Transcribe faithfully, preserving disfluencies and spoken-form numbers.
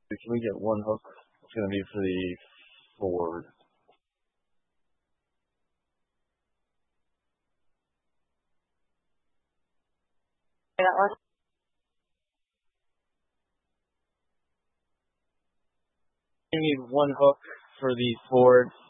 Can we get one hook? It's going to be for the Ford. That one. We need one hook for the Ford.